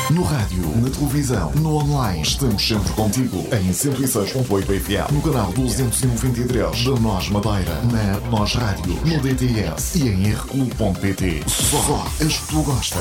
No rádio, na televisão, no online, estamos sempre contigo. Em 106.8 FM, no canal 293 da Nós Madeira, na Nós Rádio, no DTS e em rcu.pt. Só as que tu gostas.